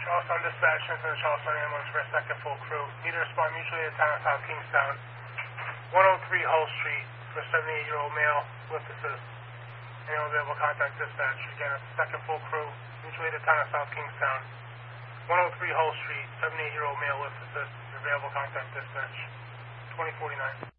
Charlestown Dispatch, into the Charlestown Ambulance for a second full crew. Need to respond mutually to town of South Kingstown. 103 Hull Street for a 78-year-old male with assist. Anyone available, contact dispatch. Again, it's a second full crew, mutually to town of South Kingstown. 103 Hull Street, 78-year-old male with assist. Available, contact dispatch. 2049.